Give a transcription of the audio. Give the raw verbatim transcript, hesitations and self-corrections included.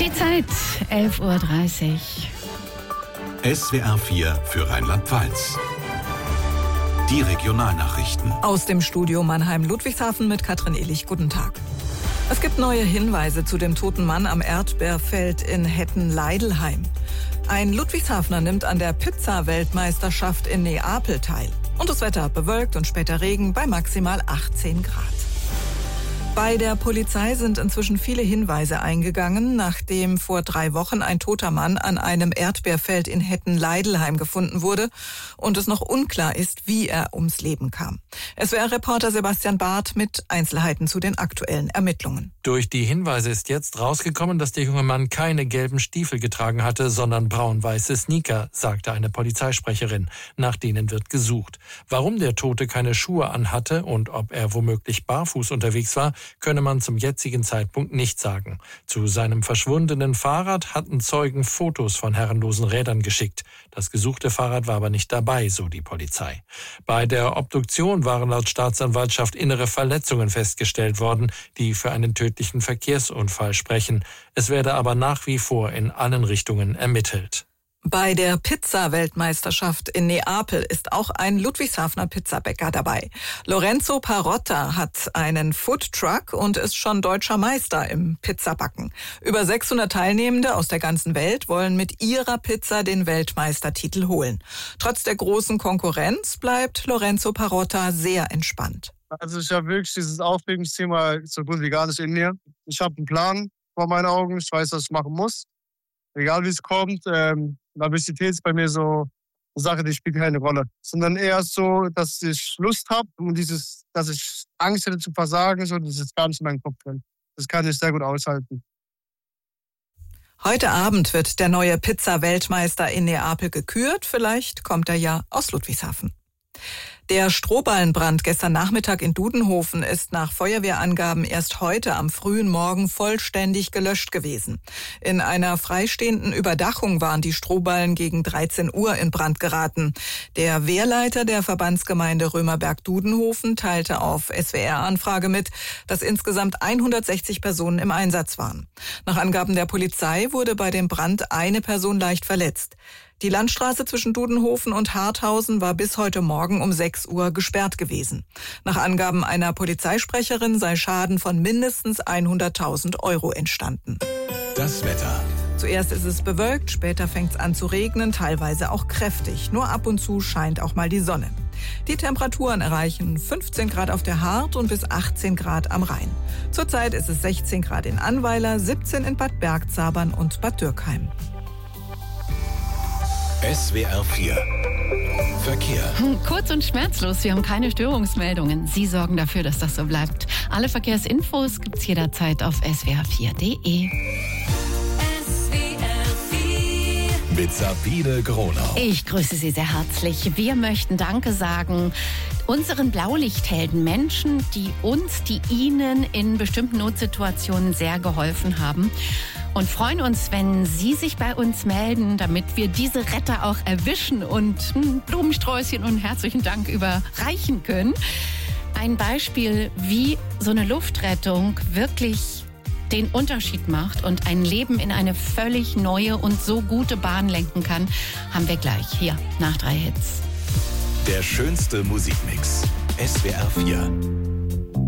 Die Zeit, elf Uhr dreißig. S W R vier für Rheinland-Pfalz. Die Regionalnachrichten. Aus dem Studio Mannheim-Ludwigshafen mit Katrin Ehlich. Guten Tag. Es gibt neue Hinweise zu dem toten Mann am Erdbeerfeld in Hetten-Leidelheim. Ein Ludwigshafener nimmt an der Pizza-Weltmeisterschaft in Neapel teil. Und das Wetter bewölkt und später Regen bei maximal achtzehn Grad. Bei der Polizei sind inzwischen viele Hinweise eingegangen, nachdem vor drei Wochen ein toter Mann an einem Erdbeerfeld in Hetten-Leidelheim gefunden wurde und es noch unklar ist, wie er ums Leben kam. S W R-Reporter Sebastian Barth mit Einzelheiten zu den aktuellen Ermittlungen. Durch die Hinweise ist jetzt rausgekommen, dass der junge Mann keine gelben Stiefel getragen hatte, sondern braun-weiße Sneaker, sagte eine Polizeisprecherin. Nach denen wird gesucht. Warum der Tote keine Schuhe anhatte und ob er womöglich barfuß unterwegs war, könne man zum jetzigen Zeitpunkt nicht sagen. Zu seinem verschwundenen Fahrrad hatten Zeugen Fotos von herrenlosen Rädern geschickt. Das gesuchte Fahrrad war aber nicht dabei, so die Polizei. Bei der Obduktion waren laut Staatsanwaltschaft innere Verletzungen festgestellt worden, die für einen tödlichen Verkehrsunfall sprechen. Es werde aber nach wie vor in allen Richtungen ermittelt. Bei der Pizza-Weltmeisterschaft in Neapel ist auch ein Ludwigshafener Pizzabäcker dabei. Lorenzo Parotta hat einen Foodtruck und ist schon deutscher Meister im Pizzabacken. Über sechshundert Teilnehmende aus der ganzen Welt wollen mit ihrer Pizza den Weltmeistertitel holen. Trotz der großen Konkurrenz bleibt Lorenzo Parotta sehr entspannt. Also ich habe wirklich dieses Aufregungsthema so gut wie gar nicht in mir. Ich habe einen Plan vor meinen Augen, ich weiß, was ich machen muss. Egal wie es kommt, ähm, Nervosität ist bei mir so eine Sache, die spielt keine Rolle. Sondern eher so, dass ich Lust habe und dieses, dass ich Angst hätte zu versagen, so, das ist gar nicht in meinem Kopf drin. Das kann ich sehr gut aushalten. Heute Abend wird der neue Pizza-Weltmeister in Neapel gekürt. Vielleicht kommt er ja aus Ludwigshafen. Der Strohballenbrand gestern Nachmittag in Dudenhofen ist nach Feuerwehrangaben erst heute am frühen Morgen vollständig gelöscht gewesen. In einer freistehenden Überdachung waren die Strohballen gegen dreizehn Uhr in Brand geraten. Der Wehrleiter der Verbandsgemeinde Römerberg-Dudenhofen teilte auf S W R-Anfrage mit, dass insgesamt hundertsechzig Personen im Einsatz waren. Nach Angaben der Polizei wurde bei dem Brand eine Person leicht verletzt. Die Landstraße zwischen Dudenhofen und Harthausen war bis heute Morgen um sechs Uhr gesperrt gewesen. Nach Angaben einer Polizeisprecherin sei Schaden von mindestens hunderttausend Euro entstanden. Das Wetter. Zuerst ist es bewölkt, später fängt es an zu regnen, teilweise auch kräftig. Nur ab und zu scheint auch mal die Sonne. Die Temperaturen erreichen fünfzehn Grad auf der Hart und bis achtzehn Grad am Rhein. Zurzeit ist es sechzehn Grad in Annweiler, siebzehn in Bad Bergzabern und Bad Dürkheim. S W R vier Verkehr. Kurz und schmerzlos, wir haben keine Störungsmeldungen. Sie sorgen dafür, dass das so bleibt. Alle Verkehrsinfos gibt's jederzeit auf s w r vier punkt d e. Mit Sabine Gronau. Ich grüße Sie sehr herzlich. Wir möchten Danke sagen unseren Blaulichthelden, Menschen, die uns, die Ihnen in bestimmten Notsituationen sehr geholfen haben. Und freuen uns, wenn Sie sich bei uns melden, damit wir diese Retter auch erwischen und Blumensträußchen und herzlichen Dank überreichen können. Ein Beispiel, wie so eine Luftrettung wirklich den Unterschied macht und ein Leben in eine völlig neue und so gute Bahn lenken kann, haben wir gleich hier nach drei Hits. Der schönste Musikmix. S W R vier.